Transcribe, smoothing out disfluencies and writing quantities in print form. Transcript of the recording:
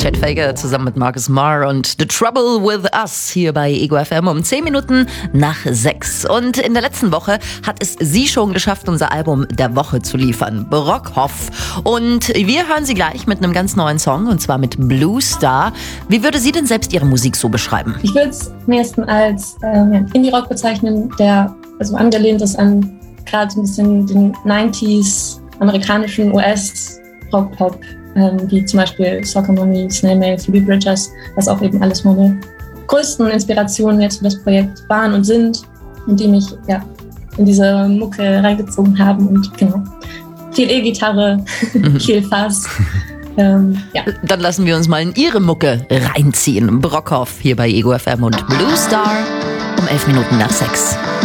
Chet Faker zusammen mit Marcus Marr und The Trouble With Us hier bei Ego FM um 10 Minuten nach 6. Und in der letzten Woche hat es sie schon geschafft, unser Album der Woche zu liefern, Brockhoff. Und wir hören sie gleich mit einem ganz neuen Song, und zwar mit Blue Star. Wie würde sie denn selbst ihre Musik so beschreiben? Ich würde es am ehesten als Indie-Rock bezeichnen, der also angelehnt ist an gerade so ein bisschen den 90s amerikanischen US-Rock-Pop, wie zum Beispiel Soccer Mommy, Snail Mail, Phoebe Bridgers, was auch eben alles meine größten Inspirationen jetzt für das Projekt waren und sind und die mich in diese Mucke reingezogen haben. Und genau, viel E-Gitarre, viel Fass. Dann lassen wir uns mal in ihre Mucke reinziehen. Brockhoff hier bei Ego FM und Blue Star um 11 Minuten nach 6.